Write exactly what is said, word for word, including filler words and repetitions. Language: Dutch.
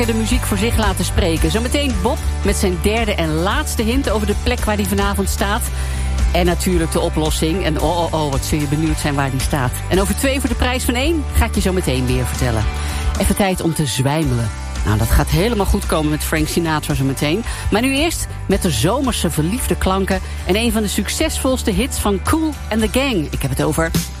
de muziek voor zich laten spreken. Zometeen Bob met zijn derde en laatste hint over de plek waar hij vanavond staat. En natuurlijk de oplossing. En oh, oh, oh, wat zul je benieuwd zijn waar die staat. En over twee voor de prijs van één ga ik je zo meteen weer vertellen. Even tijd om te zwijmelen. Nou, dat gaat helemaal goed komen met Frank Sinatra zo meteen. Maar nu eerst met de zomerse verliefde klanken en een van de succesvolste hits van Kool and the Gang. Ik heb het over